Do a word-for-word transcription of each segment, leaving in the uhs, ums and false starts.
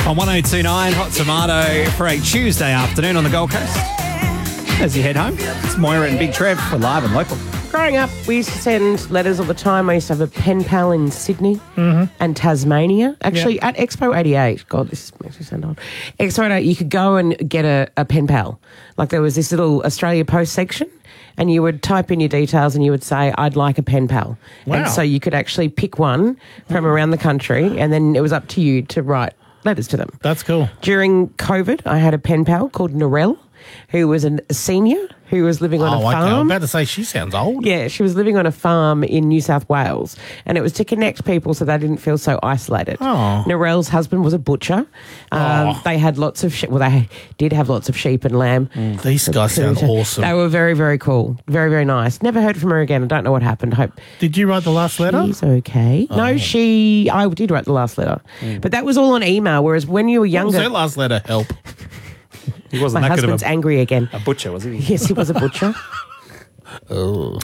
On one oh two point nine Hot Tomato for a Tuesday afternoon on the Gold Coast. As you head home, it's Moira and Big Trev for Live and Local. Growing up, we used to send letters all the time. I used to have a pen pal in Sydney Mm-hmm. and Tasmania. Actually, at Expo eighty-eight, God, this makes me sound old. Expo eighty-eight, you could go and get a, a pen pal. Like there was this little Australia Post section, and you would type in your details and you would say, I'd like a pen pal. Wow. And so you could actually pick one from around the country, and then it was up to you to write letters to them. That's cool. During COVID, I had a pen pal called Narelle, who was an, a senior who was living on Oh, a okay. I'm farm. about to say she sounds old. Yeah, she was living on a farm in New South Wales, and it was to connect people so they didn't feel so isolated. Oh. Narelle's husband was a butcher. Um, Oh. They had lots of sheep. Well, they did have lots of sheep and lamb. These guys sound awesome. They were very, very cool. Very, very nice. Never heard from her again. I don't know what happened. I hope Did you write the last letter? she's okay. Oh. No, she... I did write the last letter. But that was all on email, whereas when you were What was younger... her last letter? Help. He wasn't My that good of husband's a, angry again. a butcher, was he? Yes, he was a butcher. Oh.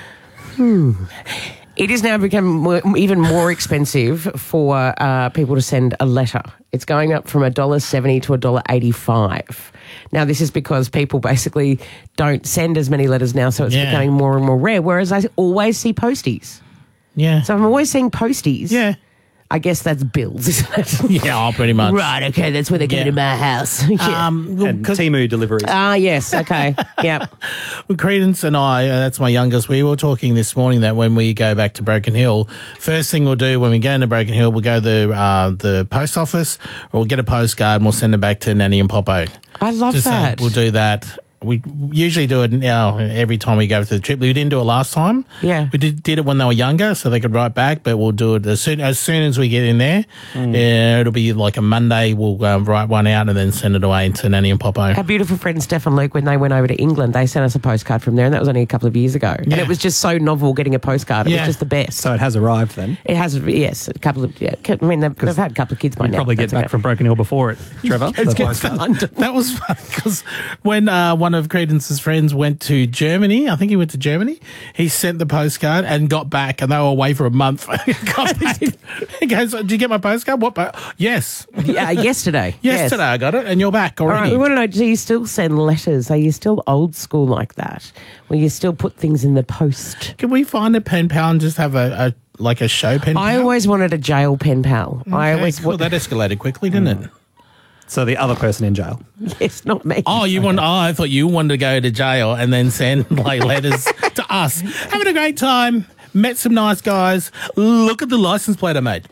It has now become more, even more expensive for uh, people to send a letter. It's going up from one dollar seventy to one dollar eighty-five. Now, this is because people basically don't send as many letters now, so it's Yeah. becoming more and more rare, whereas I always see posties. Yeah. So I'm always seeing posties. yeah. I guess that's bills, isn't it? Yeah, pretty much. Right, okay, that's where they go Yeah. to my house. Yeah. Um, well, And 'cause Temu deliveries. Ah, yes, okay, yep. Credence and I, uh, that's my youngest, we were talking this morning that when we go back to Broken Hill, first thing we'll do when we go into Broken Hill, we'll go to the, uh, the post office, or we'll get a postcard and we'll send it back to Nanny and Popo. I love Just, uh, that. we'll do that. We usually do it now every time we go to the trip. We didn't do it last time. Yeah. We did, did it when they were younger so they could write back, but we'll do it as soon as, soon as we get in there. Mm. Uh, it'll be like a Monday. We'll um, write one out and then send it away to Nanny and Popo. Our beautiful friend Steph and Luke, when they went over to England, they sent us a postcard from there, and that was only a couple of years ago. And Yeah. it was just so novel getting a postcard. It Yeah. was just the best. So it has arrived then. It has, yes, a couple of, yeah. I mean, they've, they've had a couple of kids by You now. probably get That's back okay. from Broken Hill before it, Trevor. Let's the get postcard. to London. That was fun because when uh, one of Credence's friends went to Germany, I think he went to Germany, he sent the postcard and got back, and they were away for a month. Got back. He goes, "Did you get my postcard?" What? Po-? Yes. Yeah, yesterday. Yesterday Yes. I got it, and you're back All right, already. we want to know, do you still send letters? Are you still old school like that? Where you still put things in the post? Can we find a pen pal and just have a, a like a show pen pal? I always wanted a jail pen pal. I Okay, always... cool. That escalated quickly, didn't it? So the other person in jail. Yes, not me. Oh, you want? Oh, I thought you wanted to go to jail and then send like letters to us. Having a great time. Met some nice guys. Look at the license plate I made.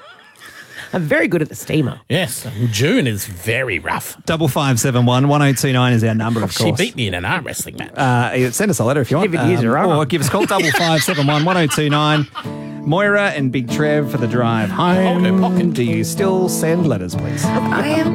I'm very good at the steamer. Yes, June is very rough. Double five seven one one zero two nine is our number, of She course. beat me in an arm wrestling match. Uh, send us a letter if you want. If it is your arm. or give us a call, double five seven one one zero two nine. Moira and Big Trev for the drive home. Hold her pocket. Do you still send letters, please? I am